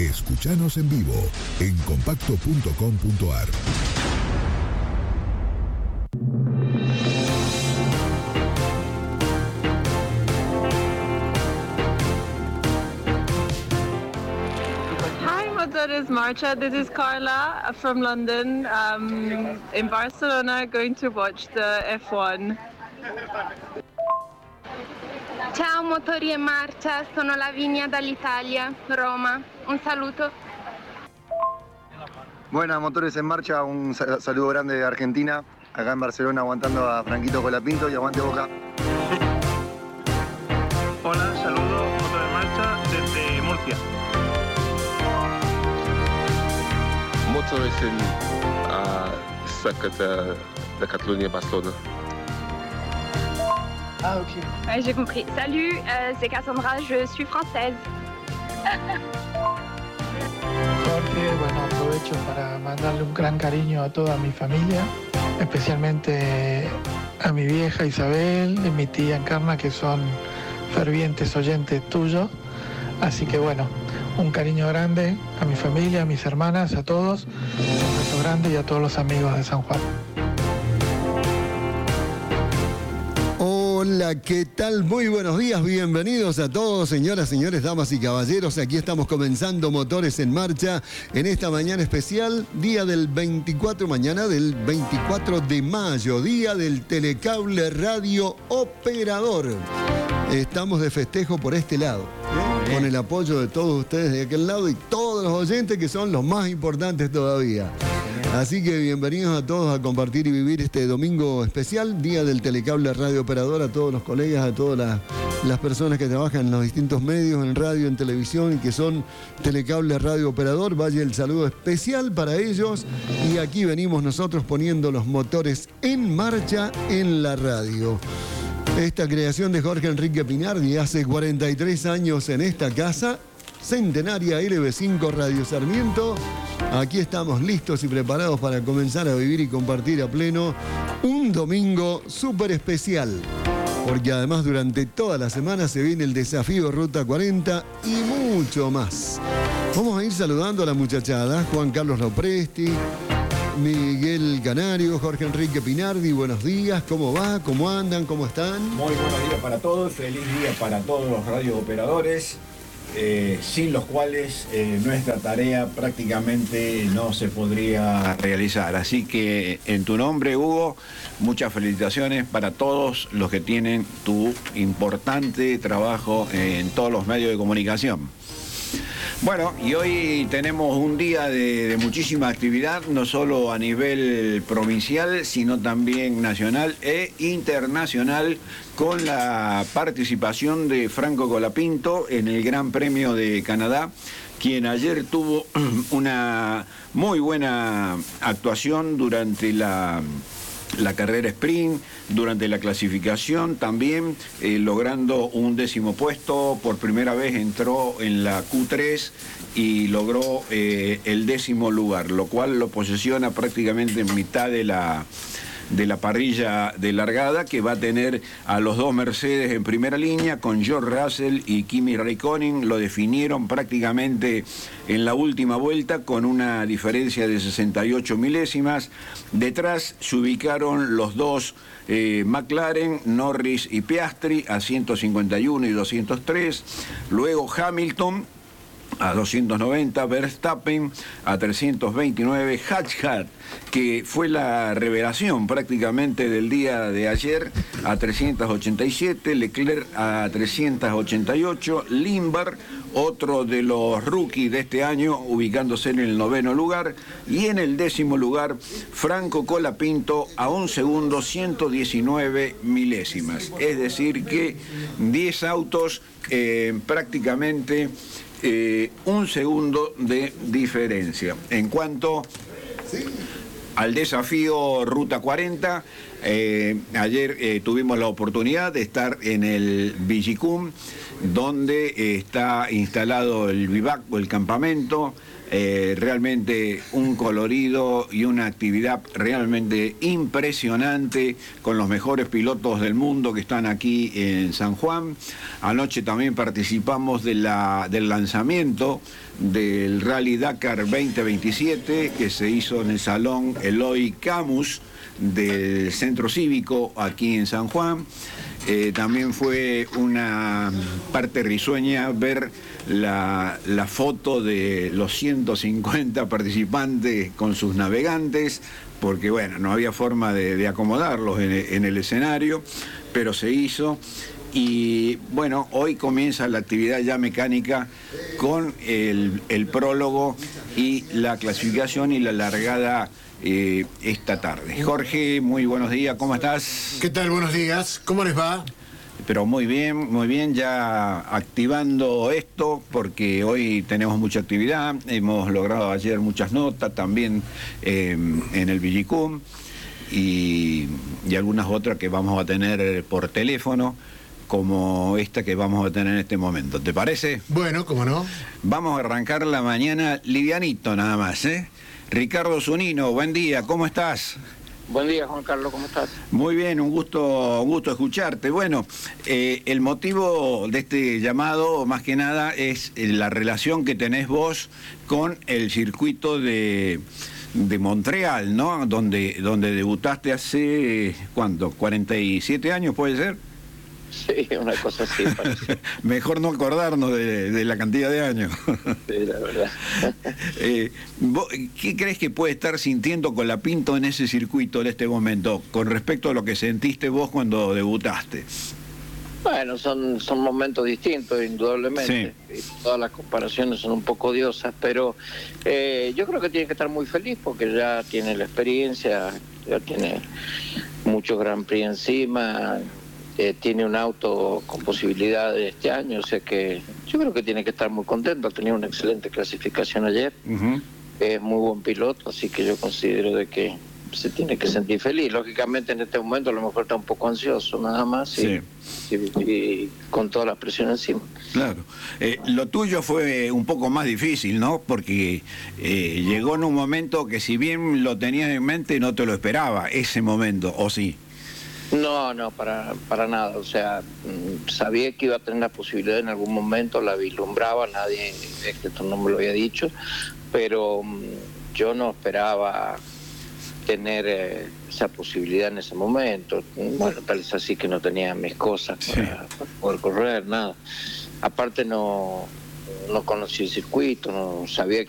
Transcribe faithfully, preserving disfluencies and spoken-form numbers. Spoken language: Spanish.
Escuchanos en vivo en compacto punto com punto ar. Motores Marcha. This is Carla from London, um, in Barcelona, going to watch the F uno. Ciao Motori in Marcia, sono Lavinia dall'Italia, Roma. Un saluto. Buenas, Motores en Marcha, un saludo grande de Argentina, acá en Barcelona aguantando a Franquito Colapinto y aguante Boca. Hola, saludo Motores en Marcha desde Murcia. Motores en uh, de Catalunya, Barcelona. Ah ok. Ouais, j'ai compris. Salut, euh, c'est Cassandra, je suis française. Jorge, bueno, aprovecho para mandarle un gran cariño a toda mi familia, especialmente a mi vieja Isabel y mi tía Encarna, que son fervientes oyentes tuyos. Así que bueno, un cariño grande a mi familia, a mis hermanas, a todos, un beso grande y a todos los amigos de San Juan. Hola, ¿qué tal? Muy buenos días, bienvenidos a todos, señoras, señores, damas y caballeros. Aquí estamos comenzando Motores en Marcha en esta mañana especial, día del veinticuatro, mañana del veinticuatro de mayo, día del Telecable Radio Operador. Estamos de festejo por este lado, ¿eh? Con el apoyo de todos ustedes de aquel lado y todos los oyentes que son los más importantes todavía. Así que bienvenidos a todos a compartir y vivir este domingo especial, día del Telecable Radio Operador, a todos los colegas, a todas las, las personas que trabajan en los distintos medios, en radio, en televisión y que son Telecable Radio Operador. Vaya el saludo especial para ellos y aquí venimos nosotros poniendo los motores en marcha en la radio. Esta creación de Jorge Enrique Pinardi hace cuarenta y tres años en esta casa, Centenaria L B cinco Radio Sarmiento. Aquí estamos listos y preparados para comenzar a vivir y compartir a pleno un domingo súper especial. Porque además durante toda la semana se viene el desafío Ruta cuarenta y mucho más. Vamos a ir saludando a la muchachada, Juan Carlos Lopresti, Miguel Canario, Jorge Enrique Pinardi, buenos días, ¿cómo va? ¿Cómo andan? ¿Cómo están? Muy buenos días para todos, feliz día para todos los radiooperadores, eh, sin los cuales eh, nuestra tarea prácticamente no se podría realizar. Así que en tu nombre, Hugo, muchas felicitaciones para todos los que tienen tu importante trabajo en todos los medios de comunicación. Bueno, y hoy tenemos un día de, de muchísima actividad, no solo a nivel provincial, sino también nacional e internacional, con la participación de Franco Colapinto en el Gran Premio de Canadá, quien ayer tuvo una muy buena actuación durante la... la carrera sprint, durante la clasificación también, eh, logrando un décimo puesto. Por primera vez entró en la Q tres y logró eh, el décimo lugar, lo cual lo posiciona prácticamente en mitad de la, de la parrilla de largada, que va a tener a los dos Mercedes en primera línea, con George Russell y Kimi Räikkönen. Lo definieron prácticamente en la última vuelta con una diferencia de sesenta y ocho milésimas. Detrás se ubicaron los dos eh, McLaren, Norris y Piastri, a ciento cincuenta y uno y doscientos tres. Luego Hamilton a doscientos noventa, Verstappen a trescientos veintinueve, Hatchhart, que fue la revelación prácticamente del día de ayer, a trescientos ochenta y siete, Leclerc a trescientos ochenta y ocho, Lindbergh, otro de los rookies de este año, ubicándose en el noveno lugar, y en el décimo lugar, Franco Colapinto a un segundo, ciento diecinueve milésimas. Es decir que diez autos eh, prácticamente... Eh, un segundo de diferencia. En cuanto al desafío Ruta cuarenta, Eh, ayer eh, tuvimos la oportunidad de estar en el Villicum, donde eh, está instalado el vivac o el campamento. Eh, realmente un colorido y una actividad realmente impresionante con los mejores pilotos del mundo que están aquí en San Juan. Anoche también participamos de la, del lanzamiento del Rally Dakar veinte veintisiete que se hizo en el Salón Eloy Camus del Centro Cívico aquí en San Juan. Eh, también fue una parte risueña ver la, la foto de los ciento cincuenta participantes con sus navegantes, porque bueno, no había forma de, de acomodarlos en, en el escenario, pero se hizo. Y bueno, hoy comienza la actividad ya mecánica con el, el prólogo y la clasificación y la largada eh, esta tarde. Jorge, muy buenos días, ¿cómo estás? ¿Qué tal? Buenos días, ¿cómo les va? Pero muy bien, muy bien, ya activando esto porque hoy tenemos mucha actividad, hemos logrado ayer muchas notas también eh, en el Villicum y, y algunas otras que vamos a tener por teléfono, como esta que vamos a tener en este momento. ¿Te parece? Bueno, cómo no. Vamos a arrancar la mañana livianito nada más, ¿eh? Ricardo Zunino, buen día, ¿cómo estás? Buen día, Juan Carlos, ¿cómo estás? Muy bien, un gusto, un gusto escucharte. Bueno, eh, el motivo de este llamado, más que nada, es la relación que tenés vos con el circuito de, de Montreal, ¿no? Donde, donde debutaste hace, ¿cuánto? ¿cuarenta y siete años, puede ser? Sí, una cosa así parece. Mejor no acordarnos de, de la cantidad de años. Sí, la verdad. eh, ¿vos, ¿Qué crees que puede estar sintiendo Colapinto en ese circuito en este momento, con respecto a lo que sentiste vos cuando debutaste? Bueno, son, son momentos distintos, indudablemente. Sí. Y todas las comparaciones son un poco odiosas, pero eh, yo creo que tiene que estar muy feliz porque ya tiene la experiencia, ya tiene muchos Grand Prix encima. Eh, tiene un auto con posibilidades este año, o sea que yo creo que tiene que estar muy contento. Ha tenido una excelente clasificación ayer, uh-huh. Es muy buen piloto, así que yo considero de que se tiene que sentir feliz. Lógicamente en este momento a lo mejor está un poco ansioso nada más y, sí. y, y con toda la presión encima. Claro, eh, lo tuyo fue un poco más difícil, ¿no? Porque eh, llegó en un momento que si bien lo tenías en mente no te lo esperaba, ese momento, ¿o sí? No, no, para, para nada. O sea, sabía que iba a tener la posibilidad en algún momento, la vislumbraba, nadie, esto no me lo había dicho, pero yo no esperaba tener eh, esa posibilidad en ese momento. Bueno, tal vez así que no tenía mis cosas para, sí. para poder correr, nada. Aparte no, no conocí el circuito, no sabía que